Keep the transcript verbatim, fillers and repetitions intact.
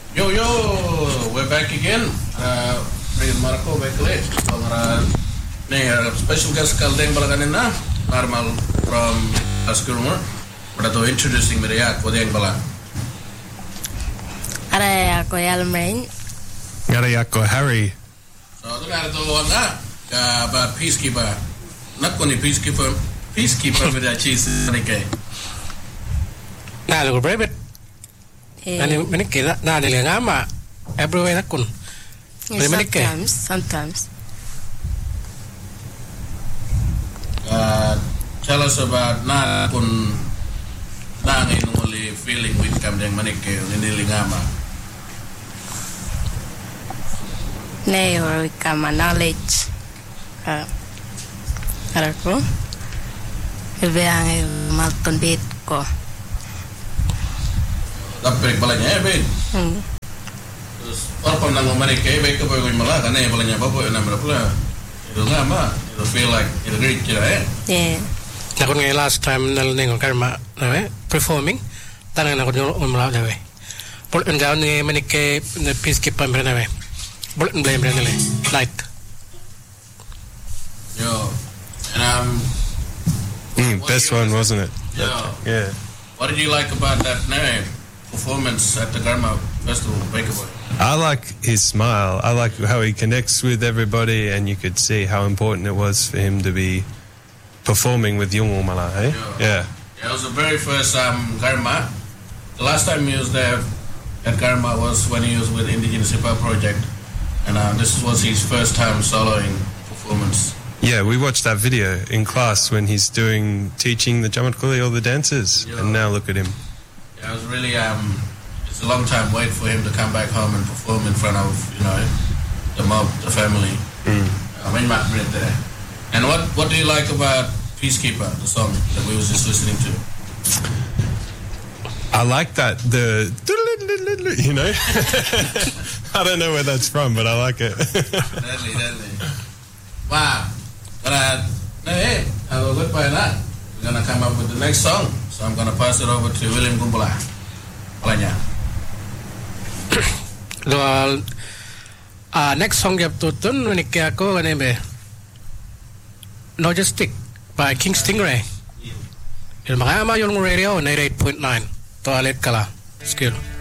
Yo yo, we're back again. Uh, Rin Marco back late. Pangara nih special guest kaldeng balaganin na normal from Askurumur. Pada to introducing mereka kodeng balang. Ada aku Yalmain. Ada aku Harry. So tu ada tu orang ka ba peacekeeper. Nak koni peacekeeper peacekeeper pada cheese ni ke. Nah, lu berbeda. Nani mana kira nani le ngama everywhere nakun. Sometimes, sometimes. Uh, tell us about na kun na ngay normally feeling with kamdeng manike ni ngama. Nay or kama knowledge. Uh, ada ko. Ibe ang malton bit ko. Lapek balanya be. Hmm. Terus apa nang manike be ko boy mala kana balanya babo na mala. Itu ngama. Itu feel like itu great kira eh. Yeah. Nakon ngay last time nal nengo karma nawe performing tanang nakon yung umlaw nawe. Pol endaw ni manike na peacekeeper mera nawe. Pol endaw mera nale light. Yo. And um Mm, best one, wasn't it? Yeah. Yeah. What did you like about that name performance at the Garma Festival, Bakerboy? I like his smile. I like how he connects with everybody, and you could see how important it was for him to be performing with Yung Mala, eh? Yeah. yeah. It was the very first um, Garma. The last time he was there at Garma was when he was with Indigenous Hip Hop Project, and uh, this was his first time soloing performance. Yeah, we watched that video in class when he's doing teaching the Jamat Kuli, all the dancers, Yeah. and now look at him. Yeah, it was really um, it's a long time wait for him to come back home and perform in front of you know the mob, the family. Mm. I mean, Matt Britt there. And what what do you like about Peacekeeper, the song that we was just listening to? I like that the you know. I don't know where that's from, but I like it. Deadly, deadly. Wow. But uh, no, hey, have a good by that. We're gonna come up with the next song, so I'm gonna pass it over to William Gumbula. Palanya. Well, uh, next song yap tutun manikya ko kanebe. Logistic by King Stingray. Il makama yung radio ninety-eight point nine. Toilet kala. Skill.